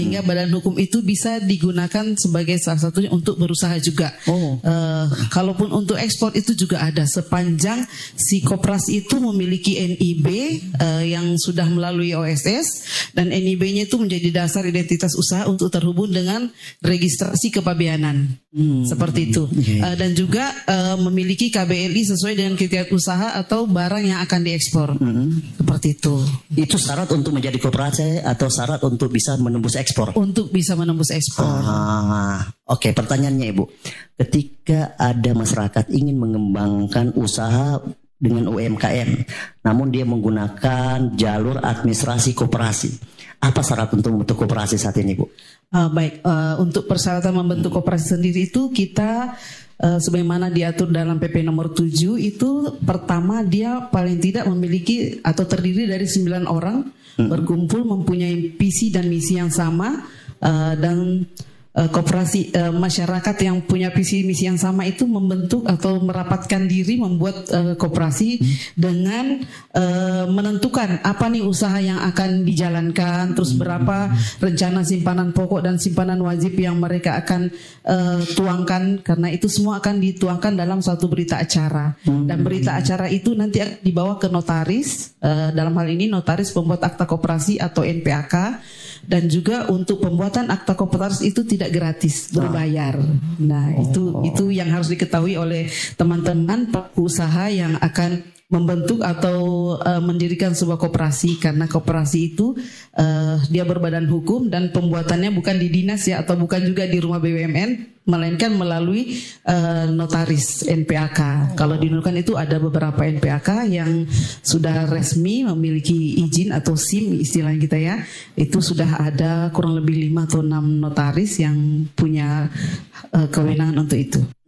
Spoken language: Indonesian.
Sehingga badan hukum itu bisa digunakan sebagai salah satunya untuk berusaha juga. Kalaupun untuk ekspor itu juga ada, sepanjang si koperasi itu memiliki NIB yang sudah melalui OSS, dan NIB-nya itu menjadi dasar identitas usaha untuk terhubung dengan registrasi kepabeanan. Seperti itu. Dan juga memiliki KBLI sesuai dengan kriteria usaha atau barang yang akan diekspor. Seperti itu. Itu syarat untuk menjadi koperasi atau syarat untuk bisa menembus ekspor? Untuk bisa menembus ekspor. Oke, pertanyaannya Ibu. Ketika ada masyarakat ingin mengembangkan usaha dengan UMKM, namun dia menggunakan jalur administrasi koperasi, apa syarat untuk membentuk koperasi saat ini, Bu? Baik, untuk persyaratan membentuk koperasi sendiri itu kita sebagaimana diatur dalam PP nomor 7 itu, pertama dia paling tidak memiliki atau terdiri dari 9 orang berkumpul mempunyai visi dan misi yang sama, dan koperasi masyarakat yang punya visi misi yang sama itu membentuk atau merapatkan diri membuat koperasi dengan menentukan apa nih usaha yang akan dijalankan, terus berapa rencana simpanan pokok dan simpanan wajib yang mereka akan tuangkan, karena itu semua akan dituangkan dalam suatu berita acara, dan berita acara itu nanti akan dibawa ke notaris, dalam hal ini notaris pembuat akta koperasi atau NPAK. Dan juga untuk pembuatan akta koperasi itu tidak gratis, berbayar. Nah, itu yang harus diketahui oleh teman-teman pelaku usaha yang akan membentuk atau mendirikan sebuah koperasi, karena koperasi itu dia berbadan hukum dan pembuatannya bukan di dinas ya, atau bukan juga di rumah BUMN, melainkan melalui notaris NPAK. Kalau di Nunukan itu ada beberapa NPAK yang sudah resmi memiliki izin atau SIM istilah kita ya. Itu sudah ada kurang lebih 5 atau 6 notaris yang punya kewenangan untuk itu.